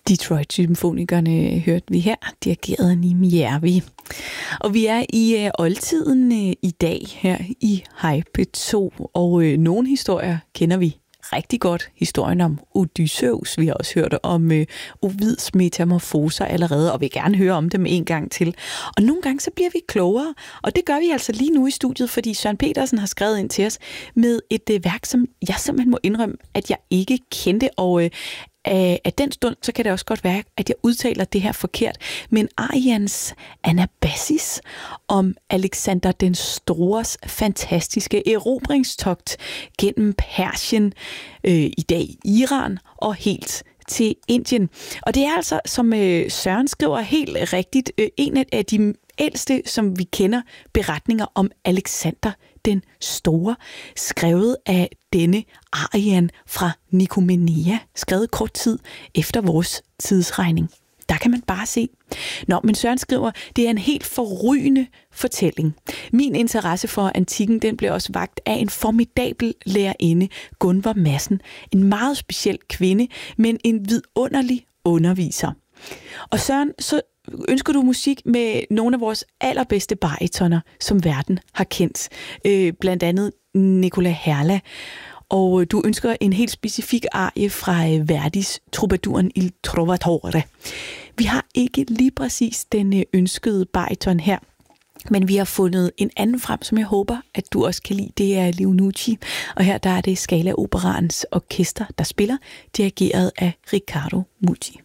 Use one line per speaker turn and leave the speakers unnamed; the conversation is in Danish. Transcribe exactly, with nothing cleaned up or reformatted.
Detroit-symfonikerne hørte vi her, dirigeret af Neem Järvi. Og vi er i øh, oldtiden øh, i dag her i Hej P to, og øh, nogle historier kender vi rigtig godt. Historien om Odysseus. Vi har også hørt om øh, Ovids metamorfoser allerede, og vil gerne høre om dem en gang til. Og nogle gange så bliver vi klogere, og det gør vi altså lige nu i studiet, fordi Søren Petersen har skrevet ind til os med et øh, værk, som jeg simpelthen må indrømme, at jeg ikke kendte, og øh, af den stund, så kan det også godt være, at jeg udtaler det her forkert, men Arians Anabasis om Alexander den Stores fantastiske erobringstogt gennem Persien, øh, i dag Iran og helt til Indien. Og det er altså, som øh, Søren skriver helt rigtigt, øh, en af de ældste, som vi kender, beretninger om Alexander den Store, skrevet af denne Arian fra Nikomedia, skrevet kort tid efter vores tidsregning. Der kan man bare se. Nå, men Søren skriver, det er en helt forrygende fortælling. Min interesse for antikken, den blev også vakt af en formidabel lærerinde, Gunvor Madsen. En meget speciel kvinde, men en vidunderlig underviser. Og Søren, så ønsker du musik med nogle af vores allerbedste baritoner, som verden har kendt. Øh, blandt andet Nicola Herla. Og du ønsker en helt specifik arie fra Verdis Troubaduren Il Trovatore. Vi har ikke lige præcis den ønskede bariton her, men vi har fundet en anden frem, som jeg håber, at du også kan lide. Det er Leo Nucci, og her der er det Scala Operaens orkester, der spiller, dirigeret af Riccardo Muti.